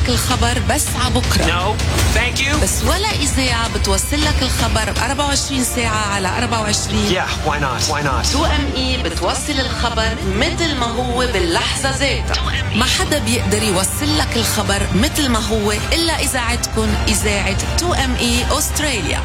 لك الخبر بس عبكرة. No, thank you. بس ولا إذاعة بتوصل لك الخبر ب 24 ساعة على 24. Yeah, why not? 2ME بتوصل الخبر مثل ما هو باللحظة ذاتها. ما حدا بيقدر يوصل لك الخبر مثل ما هو إلا إذاعتكم، إذاعة 2ME أستراليا.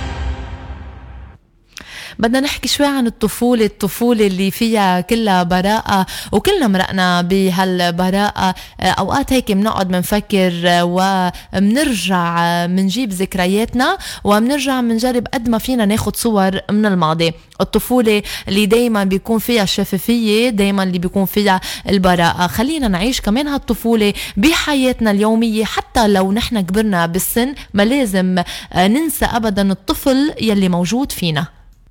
بدنا نحكي شوي عن الطفولة اللي فيها كلها براءة، وكلنا مرقنا بهالبراءة. أوقات هيك منقعد منفكر ومنرجع منجيب ذكرياتنا ومنرجع منجرب قد ما فينا ناخد صور من الماضي. الطفولة اللي دايما بيكون فيها الشفافية، دايما اللي بيكون فيها البراءة. خلينا نعيش كمان هالطفولة بحياتنا اليومية، حتى لو نحن كبرنا بالسن ما لازم ننسى أبدا الطفل يلي موجود فينا.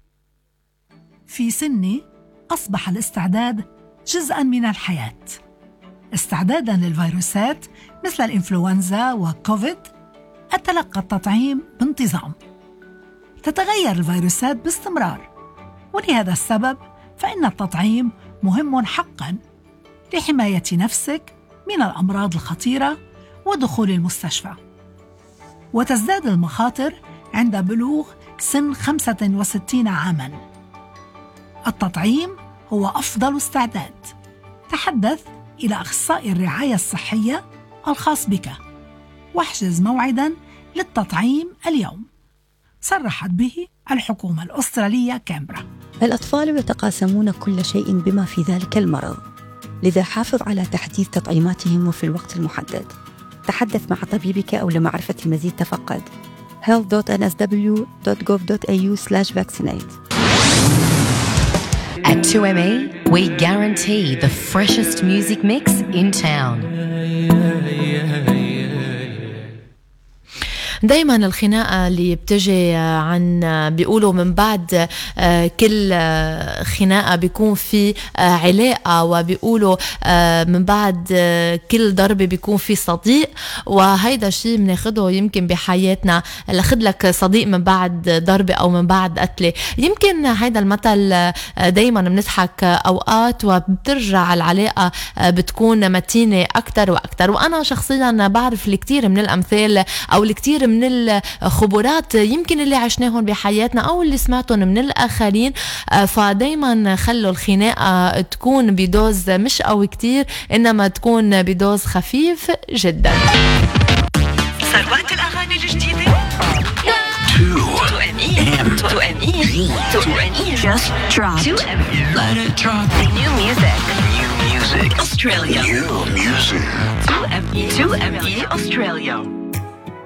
في سني أصبح الاستعداد جزءاً من الحياة. استعداداً للفيروسات مثل الإنفلونزا وكوفيد، أتلقى التطعيم بانتظام. تتغير الفيروسات باستمرار، ولهذا السبب فإن التطعيم مهم حقاً لحماية نفسك من الأمراض الخطيرة ودخول المستشفى. وتزداد المخاطر عند بلوغ سن 65 عاماً. التطعيم هو أفضل استعداد. تحدث إلى أخصائي الرعاية الصحية الخاص بك واحجز موعداً للتطعيم اليوم. صرحت به الحكومة الأسترالية كامبرا. الأطفال يتقاسمون كل شيء بما في ذلك المرض، لذا حافظ على تحديث تطعيماتهم وفي الوقت المحدد. تحدث مع طبيبك أو لمعرفة المزيد تفقد health.nsw.gov.au/vaccinate. At 2ME, we guarantee the freshest music mix in town. دايما الخناقة اللي بتجي عن بيقولوا من بعد كل خناقة بيكون في علاقة، وبيقولوا من بعد كل ضربة بيكون في صديق. وهيدا الشيء بناخده يمكن بحياتنا، لخد لك صديق من بعد ضربة أو من بعد قتلة. يمكن هيدا المثل دايما بنضحك أوقات وبترجع العلاقة بتكون متينة أكتر وأكتر. وأنا شخصيا بعرف الكثير من الأمثال أو الكثير من الخبرات يمكن اللي عشناهم بحياتنا أو اللي سمعتهم من الآخرين. فدايما خلوا الخناقة تكون بدوز مش قوي كتير، إنما تكون بدوز خفيف جدا. ثروات الأغاني الجديدة 2ME just dropped 2ME let it drop new music Australia new music 2ME Australia.